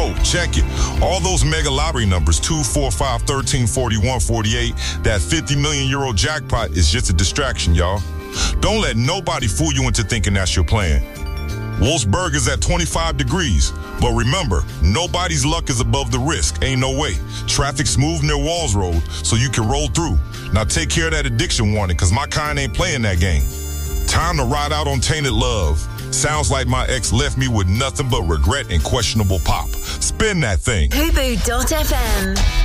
So, check it. All those mega lottery numbers, 2, 4, 5, 13, 41, 48, that 50 million euro jackpot is just a distraction, y'all. Don't let nobody fool you into thinking that's your plan. Wolfsburg is at 25 degrees. But remember, nobody's luck is above the risk. Ain't no way. Traffic smooth near Walls Road, so you can roll through. Now take care of that addiction warning, because my kind ain't playing that game. Time to ride out on tainted love. Sounds like my ex left me with nothing but regret and questionable pop. Spin that thing. Fubu.fm